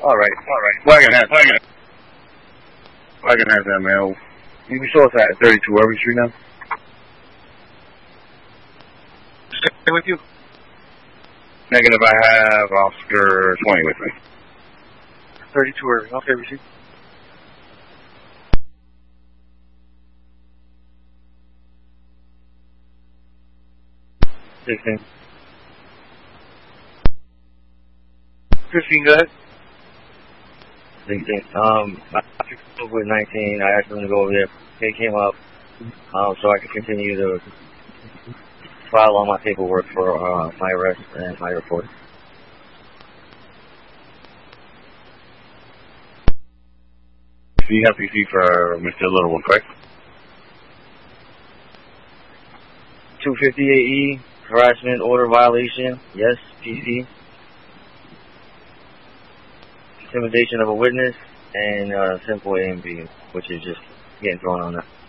All right. Wagon has that, man. You can show us at 32 Irving Street now. Stay with you. Negative, I have Oscar 20 with me. 32 Irving. Okay, receive. $16. 15, go ahead. 16. I with 19. I asked them to go over there. They came up, so I could continue to file all my paperwork for my arrest and my report. CFPC for Mr. Littlewood, correct? 258E, harassment order violation, yes, PC. Intimidation of a witness, and simple A and B, which is just getting thrown on that.